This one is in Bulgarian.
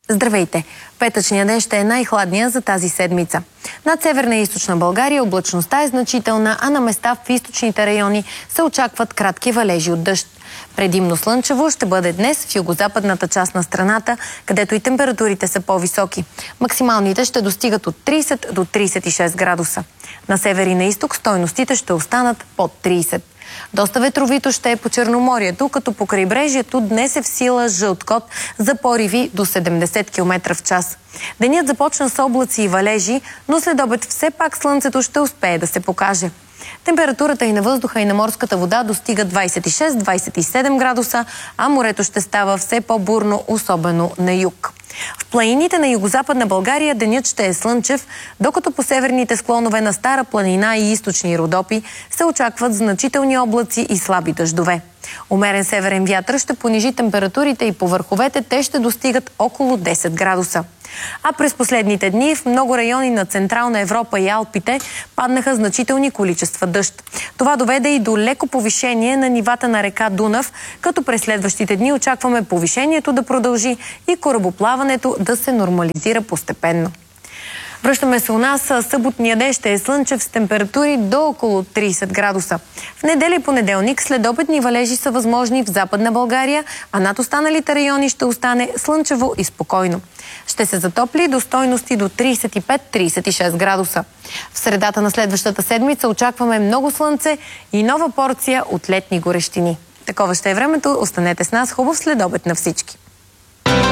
Здравейте! Петъчният ден ще е най-хладния за тази седмица. Над северна и източна България облачността е значителна, а на места в източните райони се очакват кратки валежи от дъжд. Предимно слънчево ще бъде днес в югозападната част на страната, където и температурите са по-високи. Максималните ще достигат от 30 до 36 градуса. На север и на изток стойностите ще останат под 30. Доста ветровито ще е по Черноморието, като по крайбрежието днес е в сила жълт код за пориви до 70 км в час. Денят започна с облаци и валежи, но след обед все пак слънцето ще успее да се покаже. Температурата и на въздуха, и на морската вода достига 26-27 градуса, а морето ще става все по-бурно, особено на юг. В планините на югозападна България денят ще е слънчев, докато по северните склонове на Стара планина и източни Родопи се очакват значителни облаци и слаби дъждове. Умерен северен вятър ще понижи температурите и по върховете те ще достигат около 10 градуса. А през последните дни в много райони на Централна Европа и Алпите паднаха значителни количества дъжд. Това доведе и до леко повишение на нивата на река Дунав, като през следващите дни очакваме повишението да продължи и корабоплаването да се нормализира постепенно. Връщаме се у нас. Съботния ден ще е слънчев с температури до около 30 градуса. В неделя и понеделник следобедни валежи са възможни в Западна България, а над останалите райони ще остане слънчево и спокойно. Ще се затопли до стойности до 35-36 градуса. В средата на следващата седмица очакваме много слънце и нова порция от летни горещини. Такова ще е времето. Останете с нас. Хубав следобед на всички!